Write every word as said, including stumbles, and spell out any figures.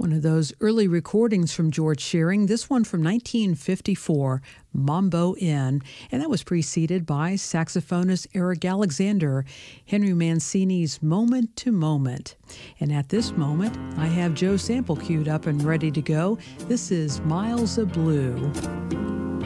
One of those early recordings from George Shearing, this one from nineteen fifty-four, Mambo Inn, and that was preceded by saxophonist Eric Alexander, Henry Mancini's Moment to Moment. And at this moment, I have Joe Sample queued up and ready to go. This is Miles of Blue.